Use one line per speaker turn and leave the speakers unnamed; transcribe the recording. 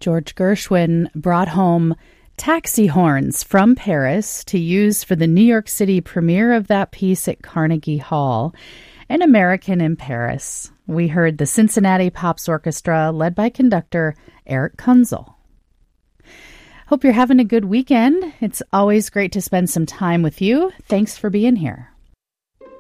George Gershwin brought home taxi horns from Paris to use for the New York City premiere of that piece at Carnegie Hall. An American in Paris. We heard the Cincinnati Pops Orchestra led by conductor Eric Kunzel. Hope you're having a good weekend. It's always great to spend some time with you. Thanks for being here.